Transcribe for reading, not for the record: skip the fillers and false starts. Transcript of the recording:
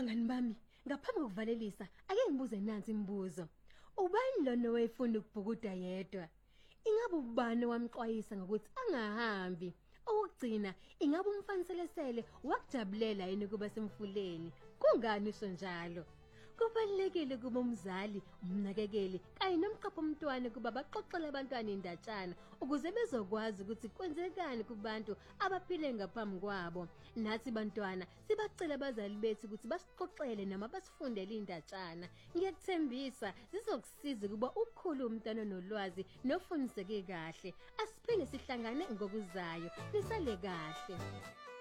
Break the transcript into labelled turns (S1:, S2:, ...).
S1: Bangani bami, ngaphambi kokuvalelisa, ake ngibuze nansi imibuzo. Ubani lona wayefuna ukubhukuda yedwa? Ingabe ubani wamxwayisa ngokuthi angahambi? Okugcina, ingabe umfaniselesele wakujabulela yini kuba semfuleni? Kungani isho njalo? Kubalekile kuba umzali, umnakekeli, kanye nomqapho umntwana kuba baxoxele abantwana indatshana ukuze bezokwazi ukuthi kwenzekani kubantu abaphile ngaphambi kwabo. Nathi bantwana sibacela abazali bethu ukuthi basixoxele noma basifundele indatshana. Ngiyakuthembisa zizokusiza kuba ukukhulu umntwana nolwazi nofundiseke kahle. Asiphinde sihlangane ngokuzayo. Nisale kahle.